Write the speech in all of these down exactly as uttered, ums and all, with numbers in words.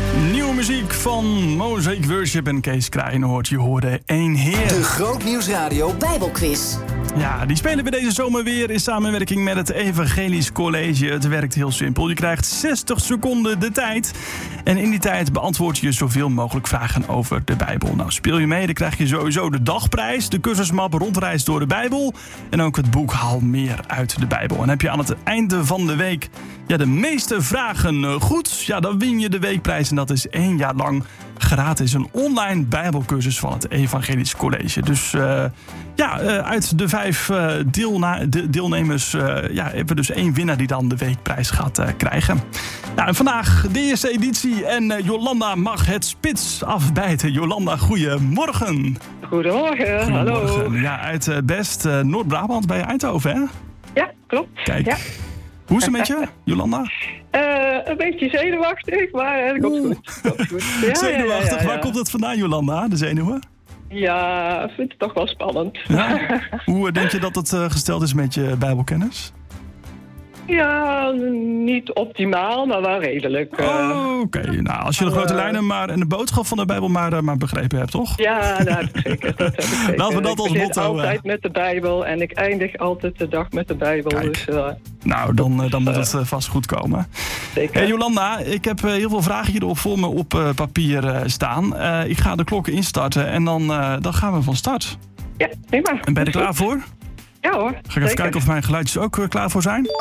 Nieuwe muziek van Mosaic Worship en Kees Kraaienoord. Je hoorde één Heer. De Grootnieuws Radio Bijbelquiz. Ja, die spelen we deze zomer weer in samenwerking met het Evangelisch College. Het werkt heel simpel. Je krijgt zestig seconden de tijd. En in die tijd beantwoord je zoveel mogelijk vragen over de Bijbel. Nou, speel je mee, dan krijg je sowieso de dagprijs, de cursusmap Rondreis door de Bijbel en ook het boek Haal meer uit de Bijbel. En heb je aan het einde van de week ja, de meeste vragen goed, ja, dan win je de weekprijs. En dat is één jaar lang gratis een online Bijbelcursus van het Evangelisch College. Dus uh, ja, uh, uit de vijf uh, deelna- de deelnemers uh, ja, hebben we dus één winnaar die dan de weekprijs gaat uh, krijgen. Nou, en vandaag de eerste editie en uh, Jolanda mag het spits afbijten. Jolanda, goedemorgen. Goedemorgen, Goedemorgen. hallo. Ja, uit uh, Best uh, Noord-Brabant bij Eindhoven, hè? Ja, klopt. Kijk. Ja. Hoe is het met je, Jolanda? Uh, een beetje zenuwachtig, maar het komt goed. Komt goed. Ja, Zenuwachtig, ja, ja, ja. waar komt het vandaan, Jolanda, de zenuwen? Ja, ik vind het toch wel spannend. Ja? Hoe denk je dat het uh, gesteld is met je Bijbelkennis? Ja, niet optimaal, maar wel redelijk. Uh... Oh, oké. Okay. Nou, als je de grote uh... lijnen maar en de boodschap van de Bijbel maar, uh, maar begrepen hebt, toch? Ja, dat heb ik zeker. Dat heb ik zeker. Laten we dat als ik begin motto... altijd met de Bijbel en ik eindig altijd de dag met de Bijbel. Kijk. Dus, uh... Nou, dan, uh, dan moet het uh, vast goed komen. Zeker. Hey, Jolanda, ik heb uh, heel veel vragen hierop voor me op uh, papier uh, staan. Uh, ik ga de klokken instarten en dan, uh, dan gaan we van start. Ja, prima. En ben je er klaar voor? Ja hoor. Ga ik even zeker. kijken of mijn geluidjes ook uh, klaar voor zijn.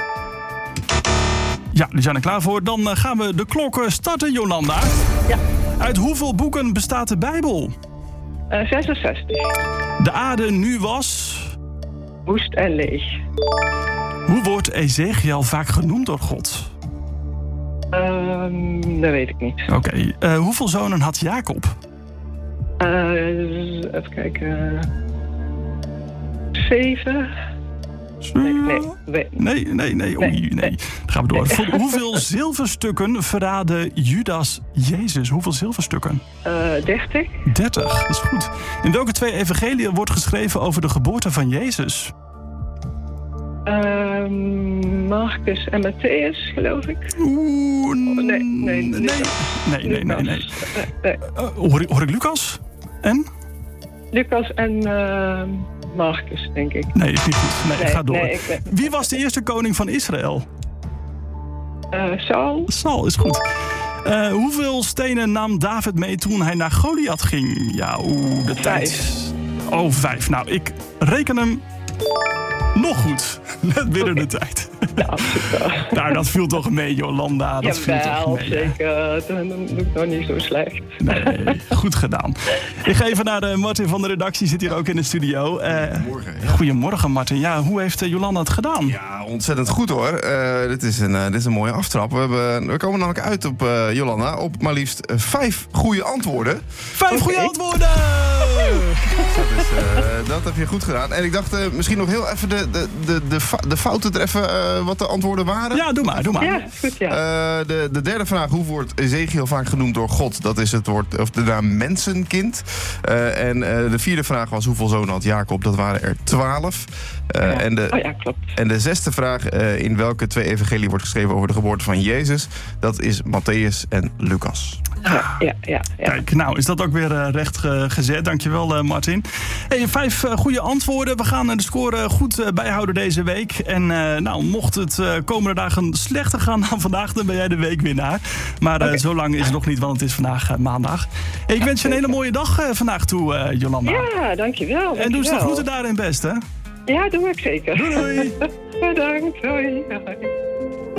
Ja, die zijn er klaar voor. Dan uh, gaan we de klokken starten, Jolanda. Ja. Uit hoeveel boeken bestaat de Bijbel? Uh, zesenzestig. De aarde nu was... Woest en leeg. Hoe wordt Ezechiel vaak genoemd door God? Um, dat weet ik niet. Oké. Okay. Uh, hoeveel zonen had Jacob? Uh, even kijken. Zeven. Nee, nee, nee. Nee, nee, nee. Oei, nee. nee. Dan gaan we door. Voor hoeveel zilverstukken verraadde Judas Jezus? Hoeveel zilverstukken? Uh, dertig. dertig, dat is goed. In welke twee evangeliën wordt geschreven over de geboorte van Jezus? Uh, Marcus en Matthäus, geloof ik. Oeh, oh, nee, nee, nee, nee, nee, nee, nee, nee. nee. Uh, hoor, ik, hoor ik Lucas? En? Lucas en uh, Marcus, denk ik. Nee, is niet goed. Nee, nee ga door. Nee, ik ben... Wie was de eerste koning van Israël? Uh, Saul. Saul, is goed. Uh, hoeveel stenen nam David mee toen hij naar Goliath ging? Ja, oeh, de tijd. Vijf. Oh, vijf. Nou, ik reken hem nog goed. Net binnen okay. de tijd. Ja, super. Nou, dat viel toch mee, Jolanda. Dat viel Jawel, toch mee, zeker. Dan doe ik nog niet zo slecht. Nee, goed gedaan. Ik ga even naar de Martin van de redactie, zit hier ook in de studio. Uh, Goedemorgen. Ja. Goedemorgen, Martin. Ja, hoe heeft uh, Jolanda het gedaan? Ja, ontzettend goed hoor. Uh, dit, is een, uh, dit is een mooie aftrap. We, hebben, we komen namelijk uit op uh, Jolanda op maar liefst uh, vijf goede antwoorden. Vijf okay. goede antwoorden! Dus, uh, dat heb je goed gedaan. En ik dacht uh, misschien nog heel even de, de, de, de, de fouten treffen uh, wat de antwoorden waren. Ja, doe maar, doe maar. Ja, goed, ja. Uh, de, de derde vraag, hoe wordt Ezechiel vaak genoemd door God? Dat is het woord, of de naam mensenkind. Uh, en uh, de vierde vraag was, hoeveel zonen had Jacob? Dat waren er twaalf. Uh, ja. en, de, oh ja, klopt. en de zesde vraag, uh, in welke twee evangelieën wordt geschreven over de geboorte van Jezus? Dat is Matthäus en Lucas. Ja, ja, ja, ja. Kijk, nou is dat ook weer uh, recht ge- gezet. Dankjewel, uh, Martin. Hey, vijf uh, goede antwoorden. We gaan uh, de score goed uh, bijhouden deze week. En uh, nou, mocht het uh, komende dagen slechter gaan dan vandaag, dan ben jij de weekwinnaar. Maar uh, okay. zo lang is het nog niet, want het is vandaag uh, maandag. Hey, ik ja, wens je een hele mooie dag uh, vandaag toe, uh, Jolanda. Ja, dankjewel. dankjewel. En doe eens de groeten daar in Best, hè? Ja, doe ik zeker. Doei, doei. Bedankt. Hoi. Hoi.